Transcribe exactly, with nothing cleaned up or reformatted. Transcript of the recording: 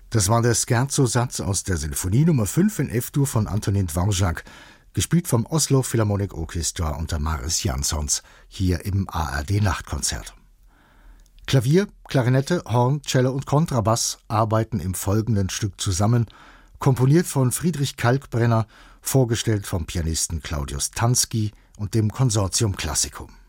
Das war der Scherzo-Satz aus der Sinfonie Nummer fünf in F-Dur von Antonin Dvorak, gespielt vom Oslo Philharmonic Orchestra unter Mariss Jansons, hier im A R D-Nachtkonzert. Klavier, Klarinette, Horn, Cello und Kontrabass arbeiten im folgenden Stück zusammen, komponiert von Friedrich Kalkbrenner, vorgestellt vom Pianisten Claudius Tansky und dem Consortium Classicum.